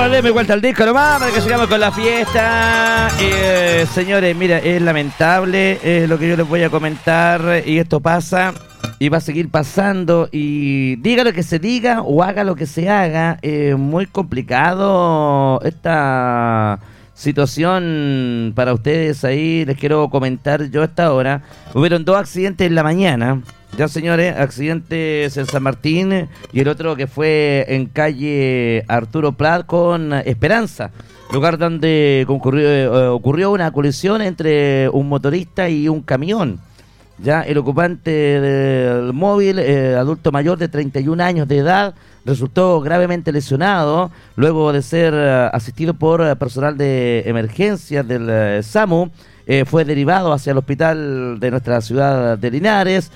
deme vuelta al disco nomás para que sigamos con la fiesta. Señores, mira, es lamentable lo que yo les voy a comentar, y esto pasa y va a seguir pasando, y diga lo que se diga o haga lo que se haga, muy complicado esta situación para ustedes ahí. Les quiero comentar yo a esta hora. Hubieron 2 accidentes en la mañana. Ya, señores, accidentes en San Martín y el otro que fue en calle Arturo Prat con Esperanza, lugar donde ocurrió una colisión entre un motorista y un camión. Ya el ocupante del móvil, adulto mayor de 31 años de edad, resultó gravemente lesionado luego de ser asistido por personal de emergencias del SAMU. Fue derivado hacia el hospital de nuestra ciudad de Linares,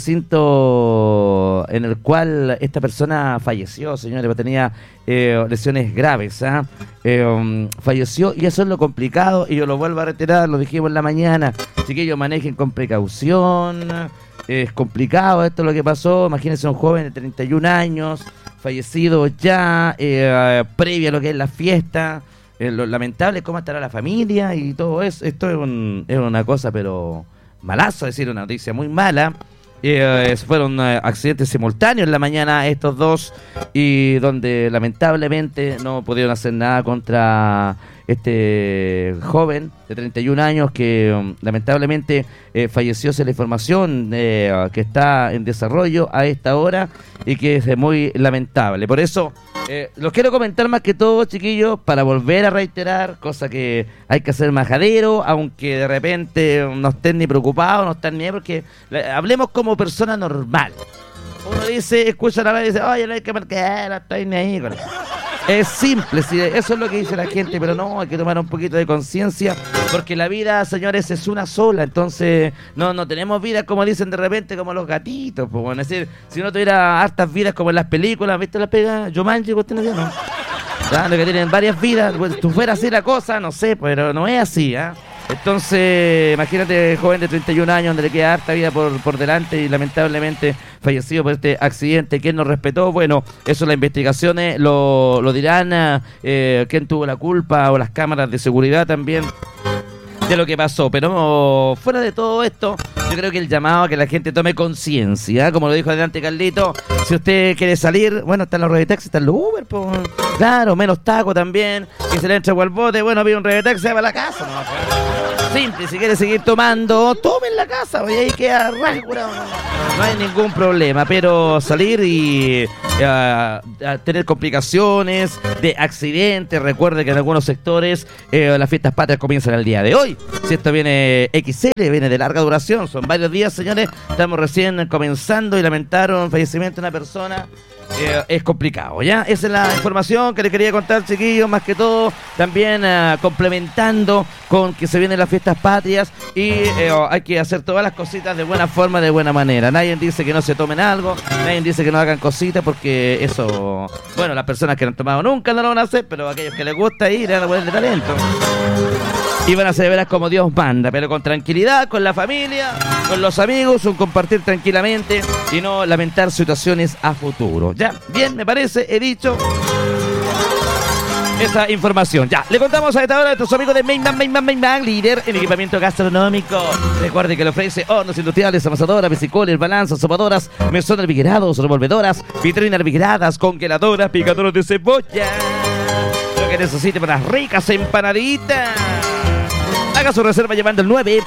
recinto en el cual esta persona falleció, señores, tenía lesiones graves, falleció, y eso es lo complicado, y yo lo vuelvo a reiterar, lo dijimos en la mañana, chiquillos, manejen con precaución, es complicado esto lo que pasó. Imagínense un joven de 31 años, fallecido ya, previo a lo que es la fiesta. Lo lamentable es cómo estará la familia y todo eso. Esto es una cosa, pero malazo, es decir, una noticia muy mala. Fueron accidentes simultáneos en la mañana estos dos, y donde lamentablemente no pudieron hacer nada contra este joven de 31 años que lamentablemente falleció. Sin la información que está en desarrollo a esta hora, y que es muy lamentable. Por eso los quiero comentar más que todo, chiquillos, para volver a reiterar, cosa que hay que hacer majadero, aunque de repente no estén ni preocupados, no están ni, porque hablemos como persona normal. Uno dice, escucha la radio y dice, oye, no hay que marcar, no estoy ni ahí con eso. Es simple, sí, eso es lo que dice la gente, pero no, hay que tomar un poquito de conciencia, porque la vida, señores, es una sola. Entonces no tenemos vidas, como dicen de repente, como los gatitos, pues, bueno, es decir, si uno tuviera hartas vidas como en las películas, ¿viste la pega Jumanji? ¿Usted no tiene? Claro, que tienen varias vidas, pues, tú fueras así la cosa, no sé, pero no es así, ¿ah? Entonces, imagínate, joven de 31 años, donde le queda harta vida por delante, y lamentablemente fallecido por este accidente. ¿Quién nos respetó? Bueno, eso las investigaciones lo dirán, quién tuvo la culpa, o las cámaras de seguridad también de lo que pasó. Pero fuera de todo esto, yo creo que el llamado a que la gente tome conciencia, como lo dijo adelante Carlito, si usted quiere salir, bueno, están los taxi, están los Uber, pues, claro, menos taco también, que se le entra al bote, bueno, pide un taxi, se va a la casa, no, simple. Si quiere seguir tomando, tome en la casa, y ahí queda curado, no hay ningún problema. Pero salir y a tener complicaciones de accidentes, recuerde que en algunos sectores las fiestas patrias comienzan el día de hoy. Si esto viene XL, viene de larga duración, son varios días, señores, estamos recién comenzando, y lamentaron el fallecimiento de una persona. Es complicado, ¿ya? Esa es la información que les quería contar, chiquillos, más que todo, también complementando con que se vienen las fiestas patrias, y hay que hacer todas las cositas de buena forma, de buena manera. Nadie dice que no se tomen algo, nadie dice que no hagan cositas, porque eso, bueno, las personas que no han tomado nunca no lo van a hacer, pero aquellos que les gusta ir, le van a poner de talento. Y van a celebrar como Dios manda, pero con tranquilidad, con la familia, con los amigos, un compartir tranquilamente y no lamentar situaciones a futuro. Ya, bien, me parece, he dicho esa información. Ya, le contamos a esta hora a nuestros amigos de Mainman, líder en equipamiento gastronómico. Recuerde que le ofrece hornos industriales, amasadoras, bicicoles, balanzas, sopadoras, mesones vigerados, revolvedoras, vitrinas vigeradas, congeladoras, picadoras de cebolla. Lo que necesite para ricas empanaditas. Haga su reserva llamando al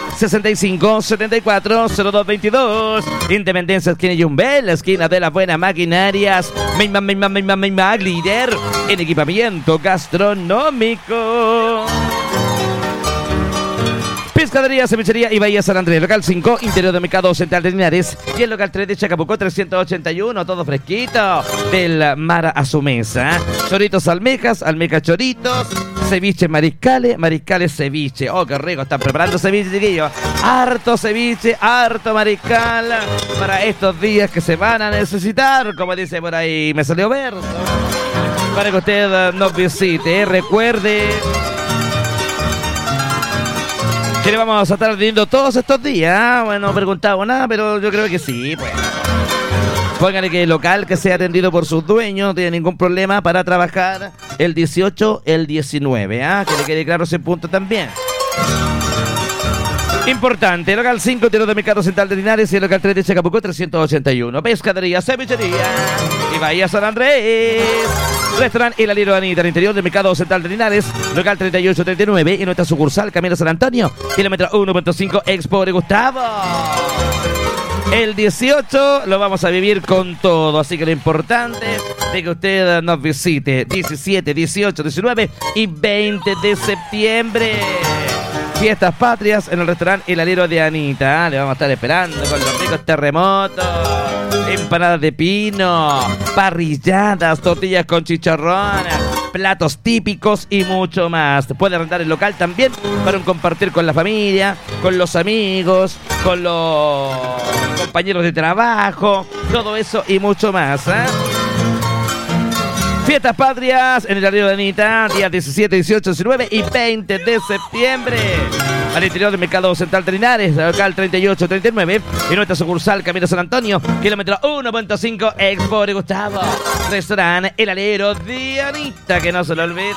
965-740222. Independencia, esquina Yumbel, la esquina de las buenas maquinarias. Mainman, líder en equipamiento gastronómico. Pescadería, Cevichería y Bahía San Andrés. Local 5, interior del Mercado Central de Linares. Y el local 3 de Chacabuco, 381. Todo fresquito, del mar a su mesa. Choritos, almejas choritos. Ceviche, mariscales, ceviche. Oh, qué rico, están preparando ceviche, chiquillos. Harto ceviche, harto mariscal para estos días que se van a necesitar, como dice por ahí, me salió verso, para que usted nos visite. Recuerde que le vamos a estar viendo todos estos días. Bueno, no preguntaba nada, pero yo creo que sí, pues. Póngale que el local que sea atendido por sus dueños no tiene ningún problema para trabajar el 18, el 19, que le quede claro ese punto también. Importante, local 5, interior del Mercado Central de Linares y el local 3 de Chacabuco 381. Pescadería, cevichería y Bahía San Andrés. Restaurante El Alero de Anita, al interior del Mercado Central de Linares, local 3839 y nuestra sucursal Camino San Antonio, kilómetro 1.5, Expo de Gustavo. El 18 lo vamos a vivir con todo, así que lo importante es que usted nos visite 17, 18, 19 y 20 de septiembre. Fiestas patrias en el restaurante El Alero de Anita. Le vamos a estar esperando con los ricos terremotos, empanadas de pino, parrilladas, tortillas con chicharrón, platos típicos y mucho más. Puede rentar el local también para un compartir con la familia, con los amigos, con los compañeros de trabajo, todo eso y mucho más. Fiestas patrias en el Alero de Anita, días 17, 18, 19 y 20 de septiembre. Al interior del Mercado Central de Linares, local 3839 y nuestra sucursal Camino San Antonio, kilómetro 1.5, Expo de Gustavo. Restaurante El Alero de Anita, que no se lo olvide.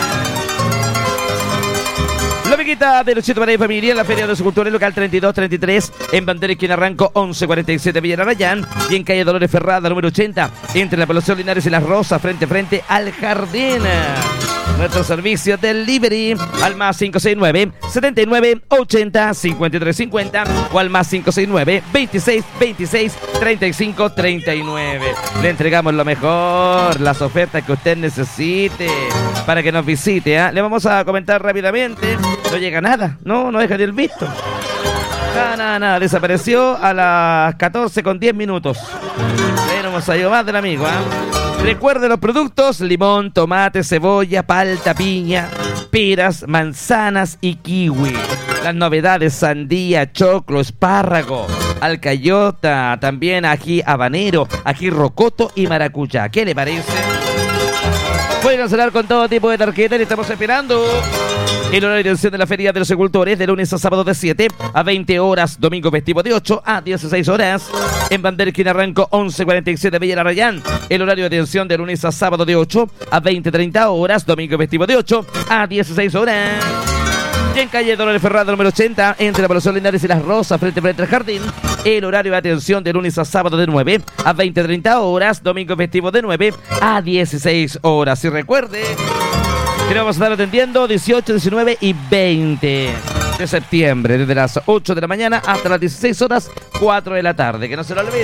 La amiguita de Luchito para Familia en la Feria de su Cultura, local 3233, en Bandera Esquina Ranco 1147 Villa Arrayán y en calle Dolores Ferrada número 80, entre la población Linares y Las Rosas, frente a frente al Jardín. Nuestro servicio delivery al más 569 79 80 53 50 o al más 569 26 26 35 39. Le entregamos lo mejor, las ofertas que usted necesite para que nos visite. Le vamos a comentar rápidamente. No llega nada, no deja ni el visto. Nada, desapareció a las 14 con 10 minutos. Ahí no hemos salido más del amigo, Recuerde los productos: limón, tomate, cebolla, palta, piña, peras, manzanas y kiwi. Las novedades: sandía, choclo, espárrago, alcayota, también ají habanero, ají rocoto y maracuyá. ¿Qué le parece? Puede cancelar con todo tipo de tarjeta y estamos esperando. El horario de atención de la Feria de los Agricultores de lunes a sábado de 7 a 20 horas, domingo festivo de 8 a 16 horas. En Bandera Esquina Ranco 1147 Villa Arrayán. El horario de atención de lunes a sábado de 8 a 20-30 horas, domingo festivo de 8 a 16 horas. Y en calle Dolores Ferrada número 80, entre la población Linares y Las Rosas, frente al Jardín, el horario de atención de lunes a sábado de 9 a 20-30 horas, domingo festivo de 9 a 16 horas. Y recuerde que vamos a estar atendiendo 18, 19 y 20 de septiembre, desde las 8 de la mañana hasta las 16 horas, 4 de la tarde. Que no se lo olviden.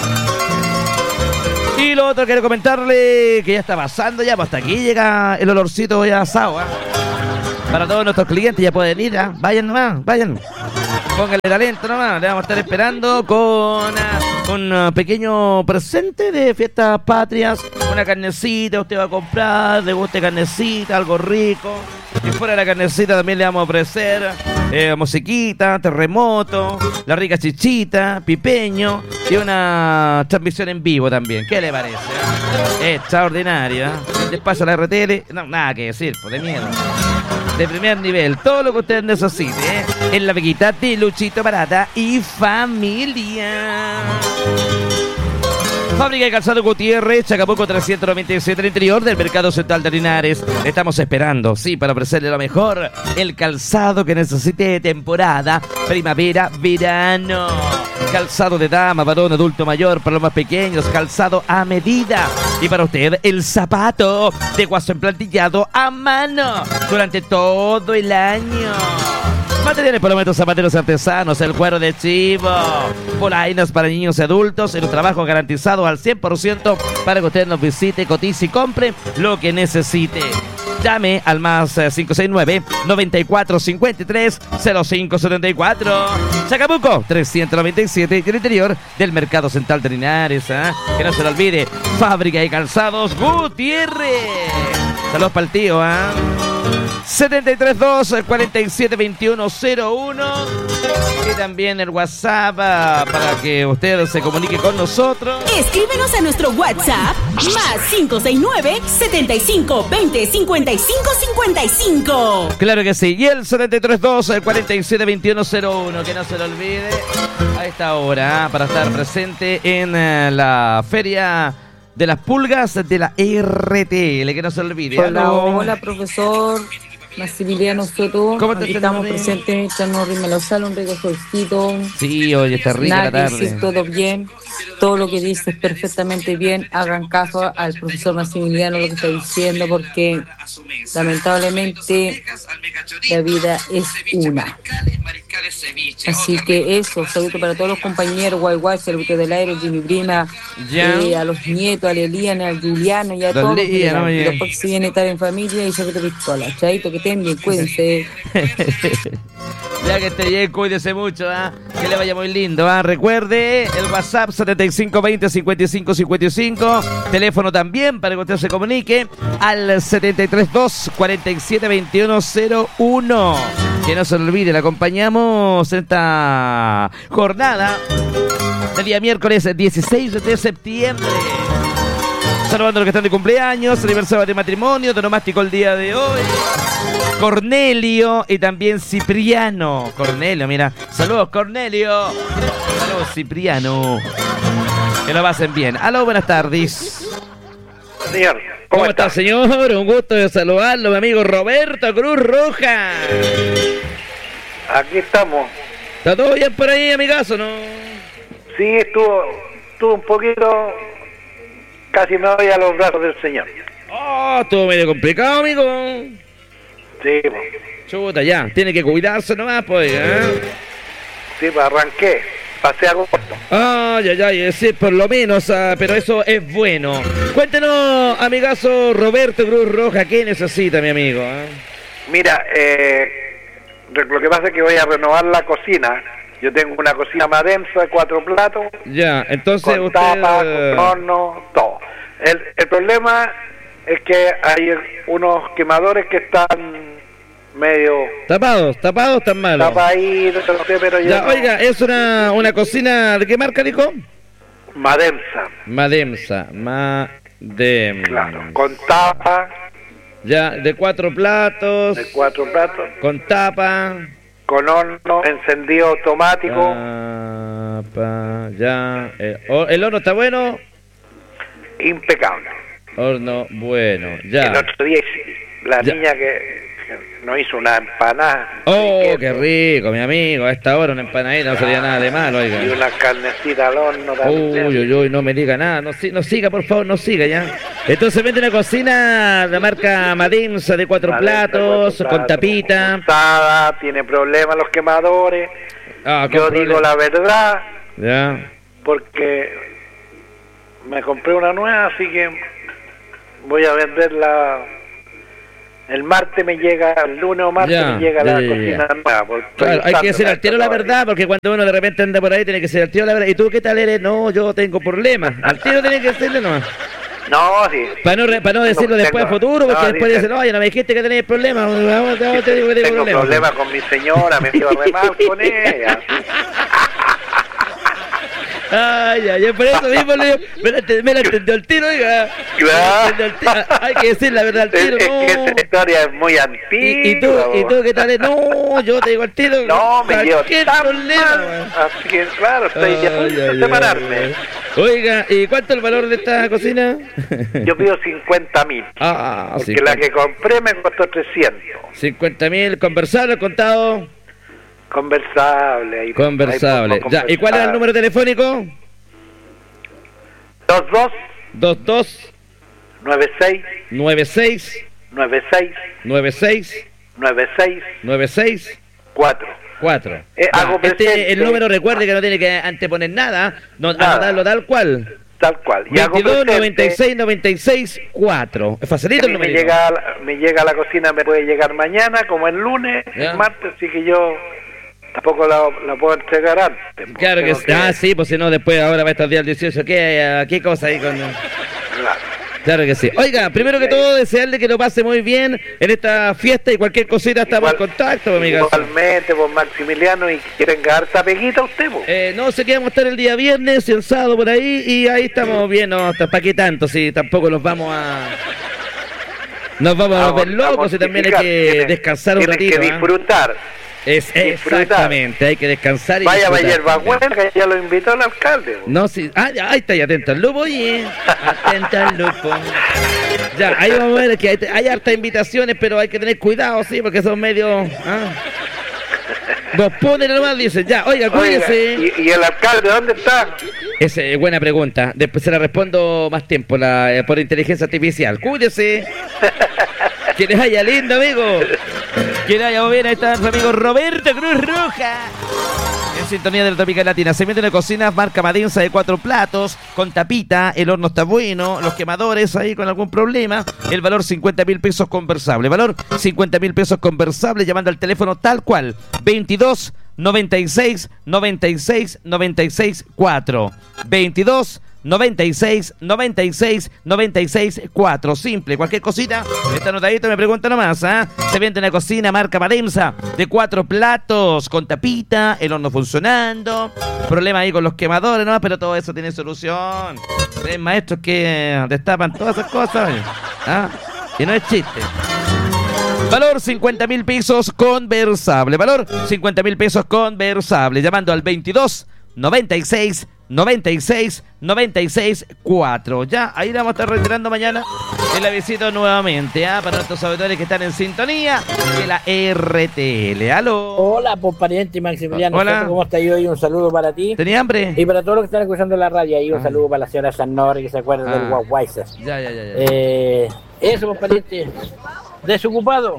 Y lo otro quiero comentarle que ya está pasando ya, pues hasta aquí llega el olorcito ya asado, Para todos nuestros clientes ya pueden ir, vayan nomás, vayan. Pónganle talento nomás, le vamos a estar esperando con un pequeño presente de fiestas patrias, una carnecita, usted va a comprar, le guste carnecita, algo rico. Y fuera de la carnecita también le vamos a ofrecer musiquita, terremoto, la rica chichita, pipeño y una transmisión en vivo también. ¿Qué le parece? Extraordinario, Despacio a la RTL, no, nada que decir, pues de miedo. De primer nivel, todo lo que usted necesite, en la veguita de Luchito Barata y Familia. Fábrica de Calzado Gutiérrez, Chacabuco 397, el interior del Mercado Central de Linares. Le estamos esperando, para ofrecerle lo mejor, el calzado que necesite de temporada, primavera, verano. Calzado de dama, varón, adulto mayor, para los más pequeños, calzado a medida. Y para usted, el zapato de guaso emplantillado a mano durante todo el año. Materiales para metros zapateros artesanos, el cuero de chivo, polainas para niños y adultos, en un trabajo garantizado al 100% para que usted nos visite, cotice y compre lo que necesite. Llame al más 569-9453-0574. Chacabuco 397 y el interior del Mercado Central de Linares. Que no se lo olvide, Fábrica de Calzados Gutiérrez. Saludos para el tío. 732-472101 y también el WhatsApp para que usted se comunique con nosotros. Escríbenos a nuestro WhatsApp más 569-7520-5555. Claro que sí. Y el 732-472101, que no se lo olvide a esta hora para estar presente en la feria de las pulgas de la RTL, que no se olvide. Hola, profesor Maximiliano Soto. ¿Cómo te estamos presentes en Chano Rimelosal, un rico solcito. Sí, hoy está rica la tarde. Decir todo bien, todo lo que dices perfectamente bien. Hagan caso al profesor Maximiliano lo que está diciendo, porque lamentablemente la vida es una. Así que eso, saludo para todos los compañeros, Guay, saludo del aire, Jimmy Brina, a los nietos, a Leliana, a Juliano y a todos los que se viene estar en familia y saludo pistola. Chaito, que estén bien, cuídense. Ya que esté bien, cuídese mucho, que le vaya muy lindo. Recuerde el WhatsApp 7520-5555, teléfono también para que usted se comunique al 732-472101. Que no se olvide, le acompañamos en esta jornada del día miércoles 16 de septiembre. Saludando a los que están de cumpleaños, aniversario de matrimonio, donomástico el día de hoy. Cornelio y también Cipriano. Cornelio, mira. Saludos, Cornelio. Saludos, Cipriano. Que lo pasen bien. Aló, buenas tardes. Señor, ¿Cómo está, señor? Un gusto de saludarlo, mi amigo Roberto Cruz Roja. Aquí estamos. ¿Está todo bien por ahí, amigazo, no? Sí, estuvo un poquito... Casi me voy a los brazos del Señor. Oh, estuvo medio complicado, amigo. Sí, Chuta, ya. Tiene que cuidarse nomás, pues, Sí, pues arranqué. Pasé algo corto. Ay, sí, por lo menos, pero eso es bueno. Cuéntenos, amigazo Roberto Cruz Roja, ¿qué necesita, mi amigo? Mira, lo que pasa es que voy a renovar la cocina. Yo tengo una cocina más densa de 4 platos. Ya, entonces con usted... tapa, con horno, todo. El problema es que hay unos quemadores que están medio... Tapados, están malos. Tapaditos, no sé, pero ya, no. oiga, ¿es una cocina de qué marca, dijo? Mademsa. Mademsa. Claro, con tapa. Ya, de 4 platos. De 4 platos. Con tapa. Con horno, encendido automático. Ya. ¿El horno está bueno? Impecable. Horno bueno, ya. El otro día la niña que nos hizo una empanada. Oh, qué rico, mi amigo. A esta hora una empanadita no sería nada de malo, oiga. Y una carnecita al horno también. Uy, no me diga nada. No siga, por favor, no siga ya. Entonces vende una cocina de marca Mademsa de 4 platos, con tapita. Usada, tiene problemas los quemadores. Yo digo la verdad. Ya. Porque me compré una nueva, así que voy a venderla. El martes me llega, el lunes o martes me llega la cocina nueva. Claro, hay que decir al tiro la verdad, porque cuando uno de repente anda por ahí tiene que decir al tiro la verdad. ¿Y tú qué tal eres? No, yo tengo problemas. Al tiro tiene que decirle nomás. No, sí. Para no decirlo después a futuro, porque después dicen, oye, no me dijiste que tenías problemas. Te digo que tengo problemas con mi señora, me iba re mal con ella. Ay, por eso mismo le digo, me la entendió el tiro, oiga. Hay que decir la verdad al tiro, no. Esta historia es muy antigua. ¿Y tú qué tal? No, yo te digo al tiro. No, me dio tan problema. Mal, así que claro, estoy a punto de separarme. Oiga, ¿y cuánto es el valor de esta cocina? Yo pido 50.000. Porque 50. la que compré me costó 300. 50.000, ¿conversable o contado? Conversable. Ahí Ya, ¿y cuál era el número telefónico? 22 96 4. El número, recuerde que no tiene que anteponer nada, anotarlo tal cual. Tal cual. 22 96 4. Es facilito el número. Me llega a la cocina, me puede llegar mañana, como el lunes, el martes, así que yo tampoco la puedo entregar antes. Claro que sí, pues si no, después ahora va a estar el día del 18. ¿Qué cosa ahí con...? Claro. Claro que sí. Oiga, primero que todo, desearle que lo pase muy bien en esta fiesta y cualquier cosita estamos en contacto, amiga. Igualmente, pues Maximiliano, y quieren harta peguita usted, pues. No sé qué vamos a estar el día viernes y el sábado por ahí, y ahí estamos bien, no, ¿para qué tanto? Si tampoco nos vamos a volver locos y también hay que descansar un ratito. Hay que disfrutar. Exactamente, hay que descansar y vaya Hierbabuena, que ya lo invitó el alcalde. No, sí, ya, ahí está, ahí atento al lupo, oye, atento al lupo. Ya, ahí vamos a ver que hay hartas invitaciones, pero hay que tener cuidado, sí, porque son medio... Vos ponele nomás, dicen, ya, oiga, cuídense. ¿Y el alcalde dónde está? Esa es buena pregunta, después se la respondo más tiempo, por inteligencia artificial. Cuídese. Que les haya lindo, amigo. Que les haya bien. Ahí está nuestro amigo Roberto Cruz Roja. En sintonía de la Tropical Latina. Se mete en la cocina, marca Madensa de 4 platos, con tapita, el horno está bueno, los quemadores ahí con algún problema. El valor 50.000 pesos conversable. Valor 50.000 pesos conversable, llamando al teléfono tal cual. 22 96 96 96 4. 22 96 96 96 4. Simple, cualquier cosita, está anotadito, me pregunta nomás, Se vende una cocina marca Madensa de 4 platos, con tapita, el horno funcionando, problema ahí con los quemadores, ¿no? Pero todo eso tiene solución. Hay maestros que destapan todas esas cosas, y no es chiste. Valor 50.000 pesos conversable. Valor 50.000 pesos conversable. Llamando al 22 96 96 96 4. Ya, ahí la vamos a estar retirando mañana el avisito nuevamente, para nuestros auditores que están en sintonía de la RTL. ¿Aló? Hola, pues pariente Maximiliano. Hola. ¿Cómo estás hoy? Un saludo para ti. ¿Tenía hambre? Y para todos los que están escuchando la radio, ahí un saludo para la señora Sanor, que se acuerda del Guaguayza. Ya. Eso, pues pariente. Desocupado.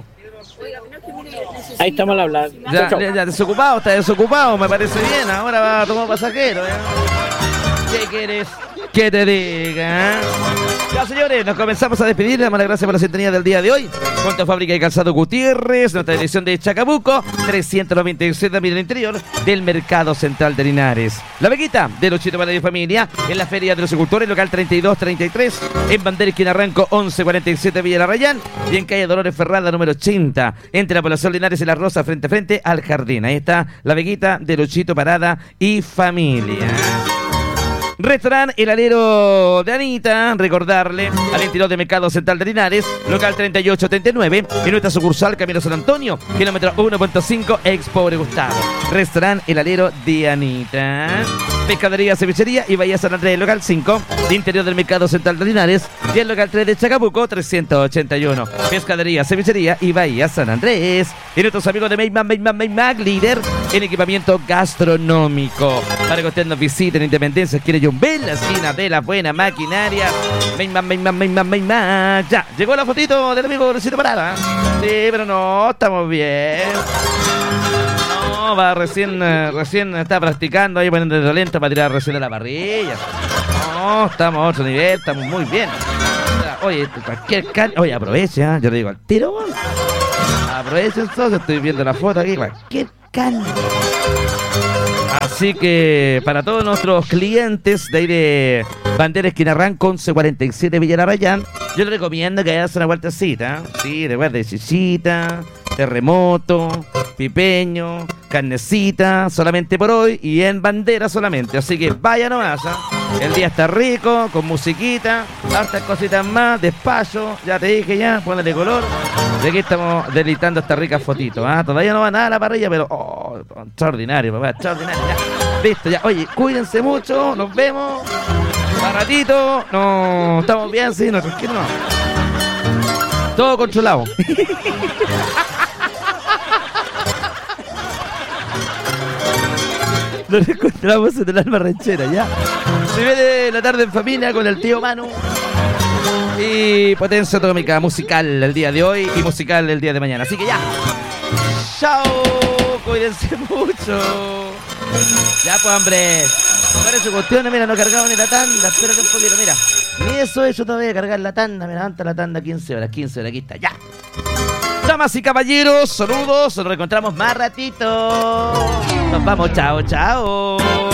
Ahí estamos al hablar. Ya, desocupado, está desocupado, me parece bien. Ahora va a tomar pasajero, ¿Qué quieres que te diga? Ya, señores, nos comenzamos a despedir. Le damos las gracias por la sintonía del día de hoy. Junto a Fábrica de Calzado Gutiérrez, nuestra dirección de Chacabuco, 396 de el interior del Mercado Central de Linares. La Veguita de Luchito para la Familia, en la Feria de los Agricultores, local 3233, en Bandera Esquina Arranco, 1147 Villa La Rayán, y en calle Dolores Ferrada, número 80, entre la población Linares y La Rosa, frente a frente al jardín. Ahí está la Veguita de Luchito Parada y Familia. Restaurante El Alero de Anita, recordarle al interior de Mercado Central de Linares, local 3839, en nuestra sucursal Camino San Antonio, kilómetro 1.5, ex Pobre Gustavo. Restaurante El Alero de Anita. Pescadería, cevichería y Bahía San Andrés, local 5, de interior del Mercado Central de Linares, y el local 3 de Chacabuco, 381. Pescadería, cevichería y Bahía San Andrés. Y nuestros amigos de Maymac, líder en equipamiento gastronómico. Para que usted nos visite en Independencia, quiere Yumbel, la esquina de la buena maquinaria. Maymac. Ya, llegó la fotito del amigo Luisito Parada. Sí, pero no, estamos bien. No, va recién está practicando ahí, poniendo el talento para tirar recién a la parrilla. No, estamos a otro nivel, estamos muy bien. Oye, cualquier oye, aproveche, yo le digo al tiro, aproveche el socio, estoy viendo la foto aquí, cualquier Así que para todos nuestros clientes de ahí de Bandera Esquina Arranco, 1147 Villa La Rayán, yo les recomiendo que hagan una vueltecita, sí, de chichita, terremoto, pipeño, carnecita, solamente por hoy y en Bandera solamente. Así que vaya nomás, el día está rico, con musiquita, hartas cositas más, despacio, ya te dije ya, ponle color. De aquí estamos deleitando estas ricas fotitos, todavía no va nada a la parrilla, pero extraordinario, papá, extraordinario, ya. Listo, ya, oye, cuídense mucho, nos vemos. Más ratito, no, estamos bien, sí, no, tranquilo, no. Todo controlado. Nos encontramos en el Alma Ranchera, ya. Se viene la tarde en familia con el tío Manu. Y potencia atómica musical el día de hoy y musical el día de mañana. Así que ya. Chao. Cuídense mucho. Ya pues, hombre. Para su cuestión, mira, no he cargado ni la tanda. Espérate un poquito, mira. Ni eso he hecho todavía, cargar la tanda. Me levanta la tanda 15 horas, aquí está, ya. Damas y caballeros, saludos. Nos reencontramos más ratito. Nos vamos, chao.